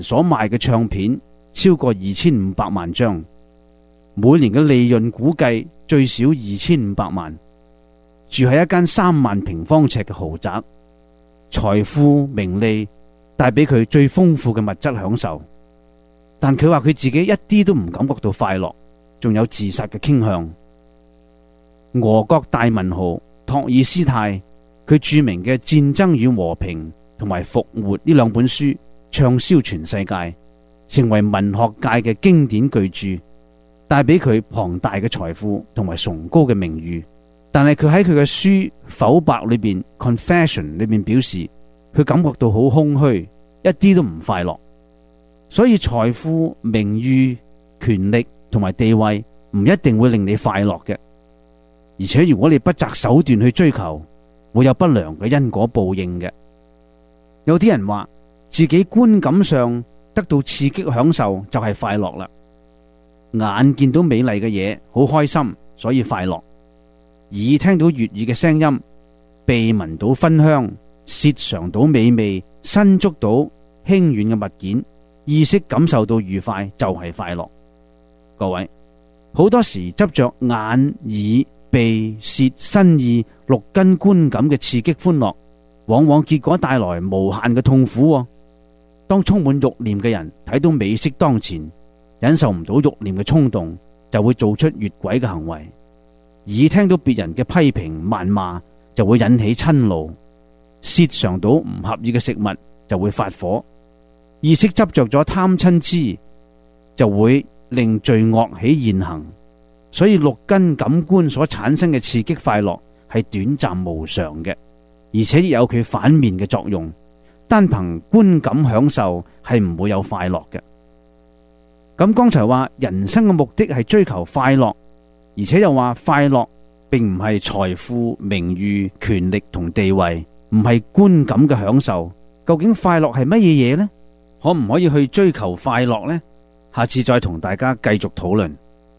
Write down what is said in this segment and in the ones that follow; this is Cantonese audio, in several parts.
所賣嘅唱片超過2500萬張，每年嘅利潤估計最少2500萬，住喺一間3萬平方尺嘅豪宅，財富名利帶俾佢最豐富嘅物質享受，但佢話佢自己一啲都唔感覺到快樂，仲有自殺嘅傾向。俄國大文豪托爾斯泰，佢著名嘅《戰爭與和平》同埋《復活》呢兩本書暢銷全世界，成為文學界嘅經典巨著，帶俾佢龐大嘅財富同埋崇高嘅名譽。但係佢喺佢嘅書《剖白》裏邊 Confession 裏邊表示，佢感覺到好空虛，一啲都唔快樂。所以財富、名譽、權力同埋地位唔一定會令你快樂嘅，而且如果你不擇手段去追求，會有不良嘅因果報應嘅。有啲人話自己觀感上得到刺激享受就係快樂啦，眼見到美麗嘅嘢好開心，所以快樂；耳聽到悅耳嘅聲音，鼻聞到芬香，舌嘗到美味，身觸到輕軟嘅物件，意識感受到愉快，就係快樂。各位，好多時執着眼、耳、鼻、舌、身意六根觀感嘅刺激歡樂，往往結果帶來無限嘅痛苦。當充滿慾念嘅人睇到美色當前，忍受唔到慾念嘅衝動，就會做出越軌嘅行為；耳聽到別人嘅批評謾罵，就會引起嗔怒；舌嘗到唔合意嘅食物，就會發火；意識執着咗貪嗔痴，就會令罪惡起現行。所以六根感官所產生嘅刺激快樂係短暫無常嘅，而且亦有佢反面嘅作用。單憑觀感享受係唔會有快樂嘅。咁剛才話人生嘅目的係追求快樂，而且又話快樂並唔係財富、名譽、權力同地位，唔係觀感嘅享受。究竟快樂係乜嘢嘢呢？可唔可以去追求快樂呢？下次再同大家繼續討論。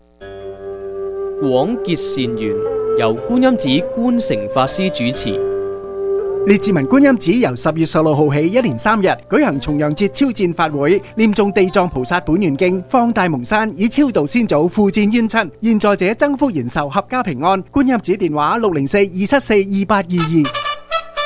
廣結善緣，由觀音寺觀誠法師主持。 列治文觀音寺由10月16號起，一連3日舉行重陽節超薦法會，念誦地藏菩薩本願經，放大蒙山，以超度先祖，付戰冤親，現在者增福延壽，合家平安。觀音寺電話604-274-2822。